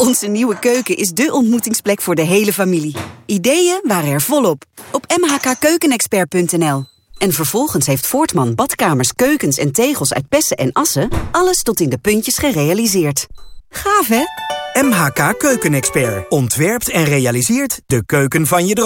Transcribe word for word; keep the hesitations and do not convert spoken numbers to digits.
Onze nieuwe keuken is dé ontmoetingsplek voor de hele familie. Ideeën waren er volop op m h k keukenexpert punt n l. En vervolgens heeft Voortman badkamers, keukens en tegels uit Pessen en Assen alles tot in de puntjes gerealiseerd. Gaaf, hè? M H K Keukenexpert ontwerpt en realiseert de keuken van je droom.